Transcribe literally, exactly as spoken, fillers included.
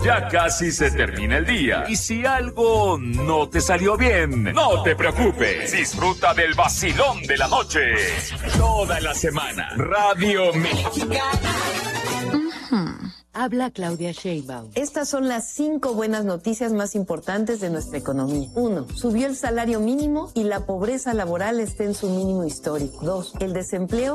Ya casi se termina el día. Y si algo no te salió bien, no te preocupes. Disfruta del vacilón de la noche. Toda la semana. Radio Mexicana. Uh-huh. Habla Claudia Sheinbaum. Estas son las cinco buenas noticias más importantes de nuestra economía. Uno, subió el salario mínimo y la pobreza laboral está en su mínimo histórico. Dos, el desempleo